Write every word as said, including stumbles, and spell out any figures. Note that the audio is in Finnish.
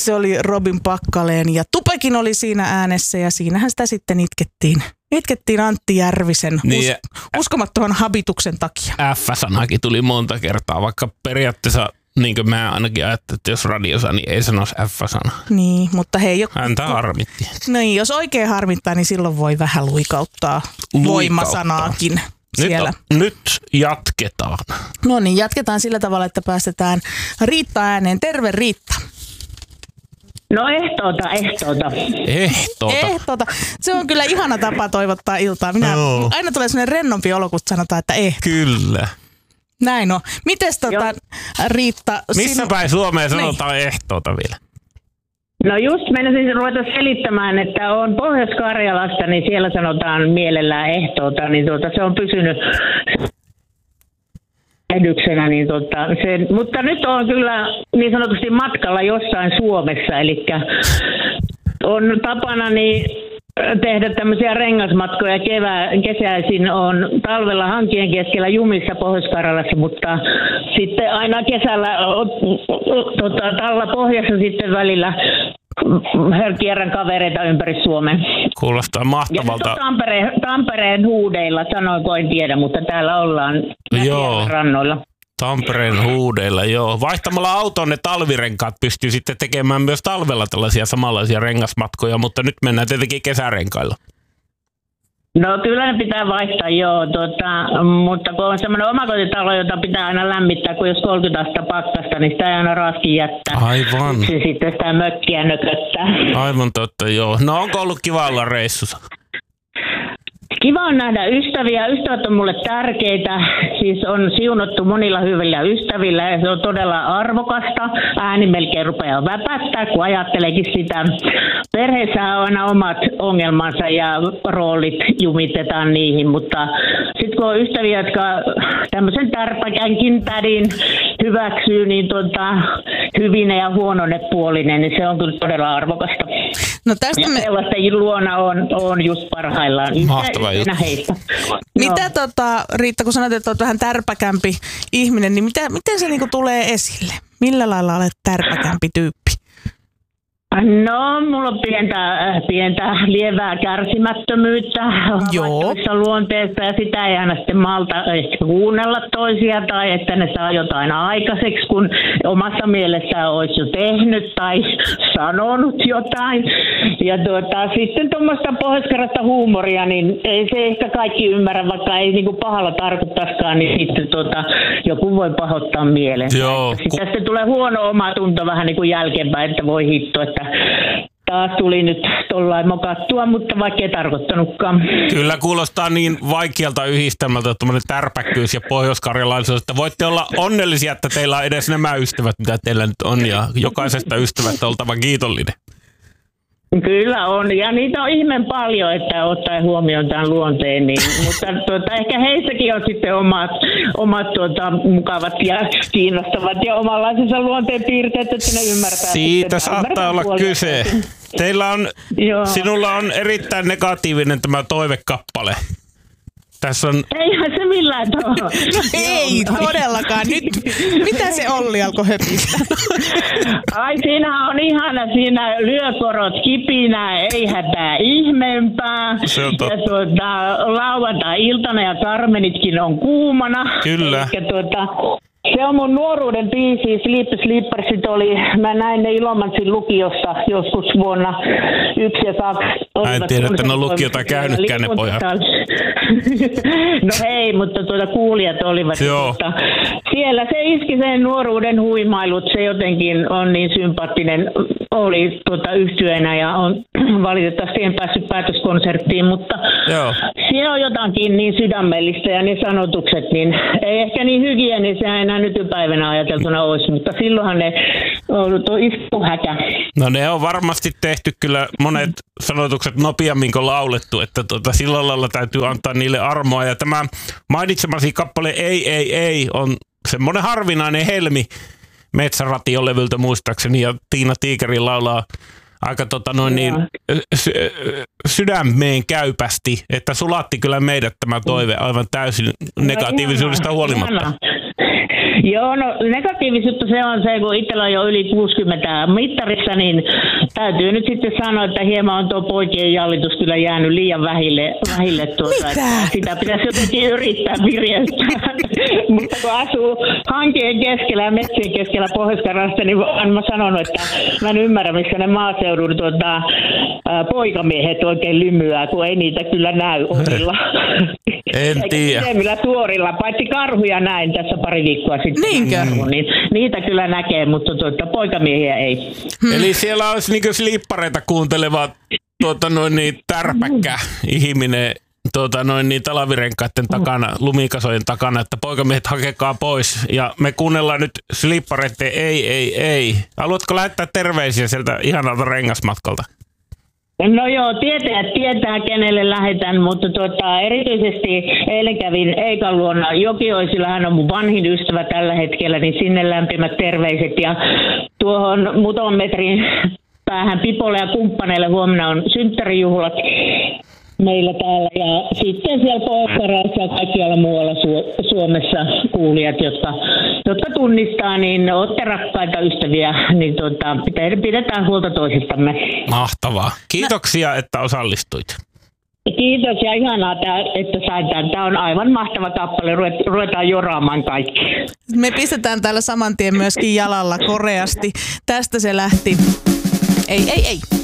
se oli Robin Packalén ja Tupekin oli siinä äänessä ja siinähän sitä sitten itkettiin. Itkettiin Antti Järvisen niin, us- uskomattoman habituksen takia. F-sanakin tuli monta kertaa, vaikka periaatteessa niin kuin mä ainakin ajattelin, että jos radiossa, niin ei sanoisi F-sana. Niin, mutta hei. Jo... Häntä harmitti. No niin, jos oikein harmittaa, niin silloin voi vähän luikauttaa, luikauttaa. voimasanaakin. Nyt, on, nyt jatketaan. No niin, jatketaan sillä tavalla, että päästetään Riitta ääneen. Terve Riitta. No ehtoota, ehtoota. Ehtoota. Ehtoota. Se on kyllä ihana tapa toivottaa iltaa. Minä, no. Aina tulee sellainen rennompi olo, kun sanotaan, että ehtoota. Kyllä. Näin on. Mites tota, Riitta? Missä sinu... päin Suomeen sanotaan niin. ehtoota vielä? No just menisin ruveta selittämään, että on Pohjois-Karjalasta, niin siellä sanotaan mielellään ehtoota, niin tuota, se on pysynyt ehdyksenä, niin tota, se, mutta nyt on kyllä niin sanotusti matkalla jossain Suomessa, eli on tapana niin tehdä tämmöisiä rengasmatkoja kevää, kesäisin on talvella hankien keskellä jumissa Pohjois-Karjalassa, mutta sitten aina kesällä tota, talla pohjassa sitten välillä kierrän kavereita ympäri Suomen. Kuulostaa mahtavalta. Ja Tampereen, Tampereen huudeilla, sanoinko en tiedä, mutta täällä ollaan joo. rannoilla. Tampereen huudeilla, joo. Vaihtamalla autoon ne talvirenkaat pystyy sitten tekemään myös talvella tällaisia samanlaisia rengasmatkoja, mutta nyt mennään tietenkin kesärenkailla. No kyllä ne pitää vaihtaa, joo, tota, mutta kun on semmoinen omakotitalo, jota pitää aina lämmittää, kun jos kolmekymmentä astetta pakkasta, niin sitä ei aina raski jättää. Aivan. Se sitten sitä mökkiä nököttää. Aivan totta, joo. No onko ollut kiva olla reissussa? Kiva on nähdä ystäviä. Ystävät on mulle tärkeitä. Siis on siunattu monilla hyvillä ystävillä ja se on todella arvokasta. Ääni melkein rupeaa väpättää, kun ajatteleekin sitä. Perheessä on aina omat ongelmansa ja roolit jumitetaan niihin, mutta sitten kun on ystäviä, jotka tämmöisen tärpäkänkin tädin hyväksyy, niin tuota, hyvinen ja huonone puolinen, niin se on kyllä todella arvokasta. No tästä me... Ja sellaisten luona on, on just parhaillaan. Mahtava juttu. Mitä tota, Riitta, kun sanoit, että olet vähän tärpäkämpi ihminen, niin mitä, miten se niinku tulee esille? Millä lailla olet tärpäkämpi tyyppi? No, mulla on pientä, pientä lievää kärsimättömyyttä havaittavissa luonteesta ja sitä ei aina sitten malta kuunnella toisia tai että ne saa jotain aikaiseksi, kun omassa mielessään olisi jo tehnyt tai sanonut jotain. Ja tuota, sitten tuommoista pohjoiskarjalaista huumoria, niin ei se ehkä kaikki ymmärrä, vaikka ei niinku pahalla tarkoittaisikaan, niin sitten tuota, joku voi pahoittaa mielen. Joo. Sitten sitten tulee huono omatunto vähän niin kuin jälkeenpäin, että voi hitto, että taas tuli nyt tollain mokattua, mutta vaikka ei tarkoittanutkaan. Kyllä kuulostaa niin vaikealta yhdistelmältä tuommoinen tärpäkkyys ja pohjoiskarjalaisuus, että voitte olla onnellisia, että teillä on edes nämä ystävät, mitä teillä nyt on, ja jokaisesta ystävästä oltava kiitollinen. Kyllä on, ja niitä on ihmeen paljon, että ottaen huomioon tämän luonteen, niin, mutta tuota, ehkä heissäkin on sitten omat, omat tuota, mukavat ja kiinnostavat ja omanlaisensa luonteen piirteet, että ne ymmärtää. Siitä saattaa olla puolella. Kyse. Teillä on, sinulla on erittäin negatiivinen tämä toivekappale. Tässä on... Eihän se millään tavalla. Ei todellakaan. Nyt, mitä se Olli alkoi höpistä? Ai siinä on ihana, siinä lyökorot kipinä, ei hätää ihmeempää. Se on totta. Ja tuota, lauantai-iltana ja Karmenitkin on kuumana. Kyllä. Eikä, tuota, se on mun nuoruuden biisi, Sleep Sleepersit oli, mä näin ne Ilomantsin lukiossa joskus vuonna yksi ja kaksi. Mä en tiedä, että ne on lukiota käynytkään ne pojat. No hei, mutta tuota kuulijat olivat. Mutta siellä se iski sen nuoruuden huimailut, se jotenkin on niin sympaattinen, oli tuota yhtyeenä ja on valitettavasti en päässyt päätöskonserttiin, mutta Joo. siellä on jotakin niin sydämellistä ja ne sanotukset, niin ei ehkä niin hygienisiä enää nykypäivänä ajateltuna olisi, mutta silloinhan ne on ollut iskuhäkä. No ne on varmasti tehty kyllä monet sanotukset nopeammin kuin laulettu, että tuota, sillä lailla täytyy antaa niille armoa. Ja tämä mainitsemasi kappale Ei, ei, ei on semmoinen harvinainen helmi Metsäration-levyltä muistaakseni, ja Tiina Tiikeri laulaa aika tota noin niin, sy- sydämeen käypästi, että sulatti kyllä meidät tämä toive aivan täysin negatiivisuudesta huolimatta. Joo, no negatiivisuutta se on se, kun itsellä on jo yli kuusikymmentä mittarissa, niin täytyy nyt sitten sanoa, että hieman on tuo poikien jallitus kyllä jäänyt liian vähille, vähille tuota, että sitä pitäisi jotenkin yrittää vireyttää. Mutta kun asuu hankien keskellä ja metsien keskellä Pohjois-Karjalassa, niin olen mä sanonut, että mä en ymmärrä, missä ne maaseudun tuota, poikamiehet oikein lymyää, kun ei niitä kyllä näy omilla. En tiedä. Eikä tuorilla, paitsi karhuja näin tässä pari viikkoa sitten. Niinkö? Niin, niitä kyllä näkee, mutta tuota, poikamiehiä ei. Hmm. Eli siellä olisi niinku slippareita kuunteleva tuota, noin niin, tärpäkkä ihminen tuota, noin niin, talavirenkaiden takana, lumikasojen takana, että poikamiehet hakekaa pois. Ja me kuunnellaan nyt slippareiden ei, ei, ei. Haluatko lähettää terveisiä sieltä ihanalta rengasmatkalta? No joo, tietää, tietää kenelle lähetän, mutta tuota, erityisesti eilen kävin Eikan luona Jokioisilla, hän on mun vanhin ystävä tällä hetkellä, niin sinne lämpimät terveiset ja tuohon muutaman metrin päähän Pipolle ja kumppaneille huomenna on synttärijuhlat meillä täällä ja sitten siellä Pohjois-Karjalassa ja kaikkialla muualla Su- Suomessa kuulijat, jotka, jotka tunnistaa, niin olette rakkaita ystäviä, niin tuota, pidetään huolta toisistamme. Mahtavaa. Kiitoksia, no. että osallistuit. Kiitos ja ihanaa, että sait tämän. Tämä on aivan mahtava kappale. Ruvetaan joraamaan kaikki. Me pistetään täällä saman tien myöskin jalalla koreasti. Tästä se lähti. Ei, ei, ei.